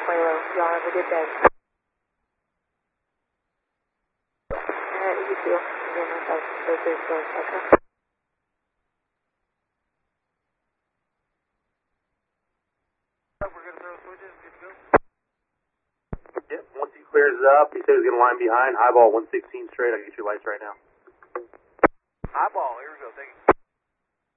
Quavo. Y'all have a good day. You too. Again, myself. Okay. We're going to throw switches. Good to go. Yep, once he clears it up, he said he's going to line behind. Highball 116 straight. I'll get your lights right now. Highball, here we go.